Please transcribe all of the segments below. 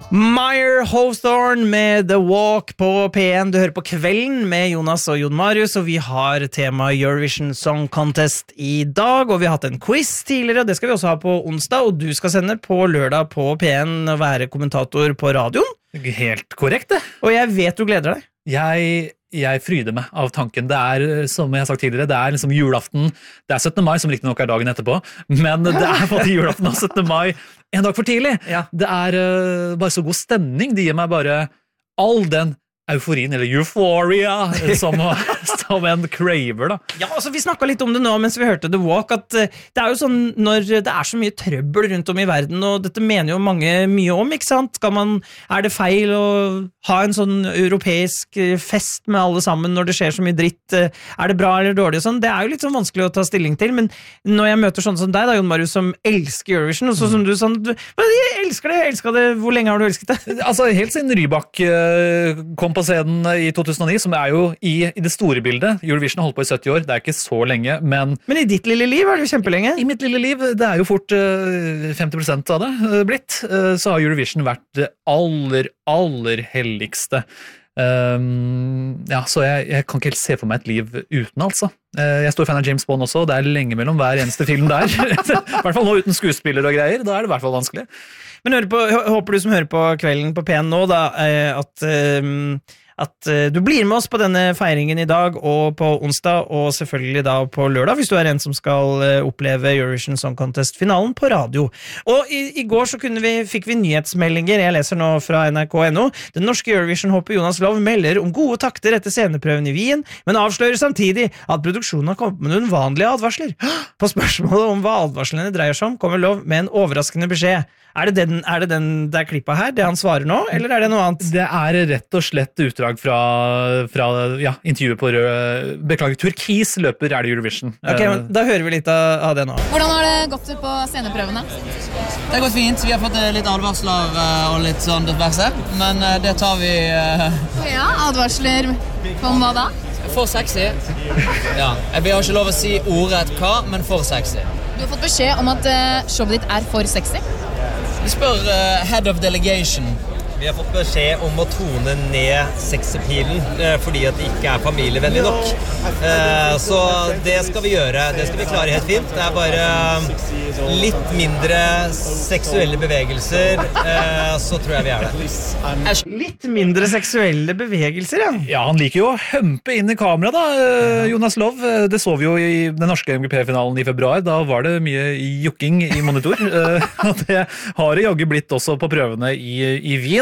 Meyer Hawthorne med The Walk på P1. Du hører på Kvelden med Jonas og Jon Marius, og vi har tema Eurovision Song Contest i dag, og vi har hatt en quiz tidligere, og det skal vi også ha på onsdag, og du skal sende på lørdag på P1 og være kommentator på radioen. Helt korrekt det. Og jeg vet du gleder deg. Jeg fryder meg av tanken. Det som jeg har sagt tidligere, det liksom julaften. Det 17. mai, som riktig nok dagen etterpå, men det faktisk julaften og 17. mai en dag for tidlig. Ja. Det bare så god stemning. Det gir meg bare all den euforien, eller euphoria, som en craver, da. Ja, altså vi snakket litt om det nå mens vi hørte The Walk, at det jo sånn når det så mye trøbbel rundt om i verden, og dette mener jo mange mye om, ikke sant? Det feil å ha en sånn europeisk fest med alle sammen når det skjer så mye dritt? Det bra eller dårlig og sånn? Det jo litt sånn vanskelig å ta stilling til, men når jeg møter sånn som deg da, Jon Marius, som elsker Eurovision, og så som du sånn, jeg elsker det, hvor lenge har du elsket det? Altså, helt siden Rybak kom på scenen i 2009, som jo i det store bildet. Eurovision har holdt på i 70 år, det ikke så lenge, men i ditt lille liv det jo kjempelenge. I mitt lille liv, det jo fort 50% av det blitt. Så har Eurovision vært det aller helligste. Så jeg kan ikke helt se for meg et liv uten, altså. Jeg står fan av James Bond også, det lenge mellom hver eneste film der. I hvert fall nå uten skuespiller og greier, da det i hvert fall vanskelig. Men håper du som hører på Kvelden på P1 nå da, at du blir med oss på denne feiringen i dag og på onsdag, og selvfølgelig da på lørdag, hvis du en som skal oppleve Eurovision Song Contest-finalen på radio. Og i går så fikk vi nyhetsmeldinger, jeg leser nå fra NRK.no. Den norske Eurovision-hopper Jonas Love melder om gode takter etter sceneprøven i Wien, men avslører samtidig at produksjonen har kommet med noen vanlige advarsler. På spørsmålet om hva advarslene dreier seg om, kommer Love med en overraskende beskjed. Er det den der klippet her, det han svarer nå, eller det noe annet? Det rett og slett utdrag fra intervjuet på turkis løper det Eurovision. Ok, men da hører vi litt av det nå. Hvordan har det gått på sceneprøvene? Det har gått fint, vi har fått litt advarsler og litt sånn diverse, men det tar vi... Ja, advarsler om hva da? For sexy. Ja, vi har ikke lov å si ordrett hva, men for sexy. Du har fått beskjed om at showet ditt for sexy. Vi spør Head of Delegation. Vi har fått beskjed om å tone ned sexappealen fordi at det ikke familievennlig nok. Så det skal vi gjøre. Det skal vi klare helt fint. Det bare litt mindre seksuelle bevegelser, så tror jeg vi det. Litt mindre seksuelle bevegelser, ja. Ja, han liker jo å humpe inn i kamera da, Jonas Love. Det så vi jo i den norske MGP-finalen i februar. Da var det mye jukking i monitor. Og det har det jaggu blitt også på prøvene i Wien.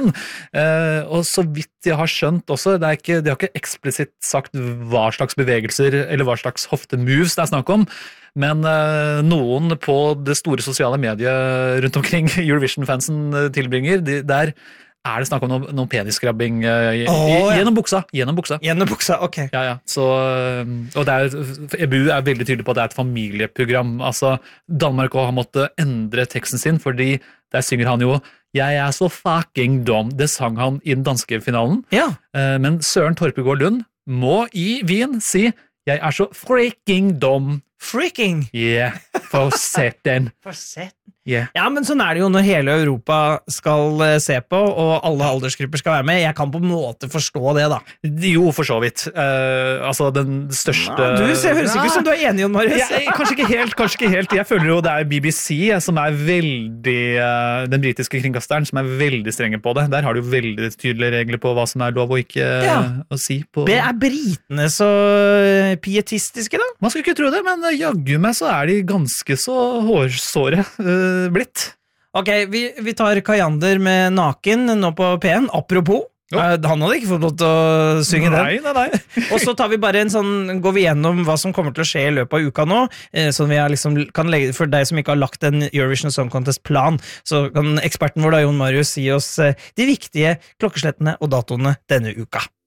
Og så vidt jeg har skjønt også, de har ikke eksplisitt sagt hva slags bevegelser eller hva slags hoftemoves det snakk om, men noen på det store sosiale mediet rundt omkring Eurovision-fansen tilbringer, der det snakk om noen peniskrabbing gjennom buksa. Gjennom buksa, ok. Ja. Så, og EBU veldig tydelig på at det et familieprogram. Altså, Danmark har måttet endre teksten sin, fordi der synger han jo «Jeg så fucking dum». Det sang han i den danske finalen. Ja. Men Søren Torpegård Lund må i Wien si «Jeg så freaking dum». Freaking? Yeah, for certain. For certain? Yeah. Ja, men sånn det jo når hele Europa skal se på, og alle aldersgrupper skal være med. Jeg kan på en måte forstå det, da. Jo, for så vidt. Altså, den største... Ja, du høres ikke ut som du enig, Jon Marius. Kanskje ikke helt. Jeg føler jo det BBC som veldig... Den britiske kringkasteren som veldig strenge på det. Der har du jo veldig tydelige regler på hva som lov og ikke å si på... Britene så pietistiske, da? Man skulle ikke tro det, men jaggu meg så de ganske så hårsåre blitt. Ok, vi tar Kajander med Naken nå på P1. Apropos, han hadde ikke fått lov til å synge den. Nei. Og så tar vi bare går vi gjennom hva som kommer til å skje i løpet av uka nå, så vi kan legge, for deg som ikke har lagt en Eurovision Song Contest-plan, så kan eksperten vår da, Jon Marius, si oss de viktige klokkeslettene og datoene denne uka.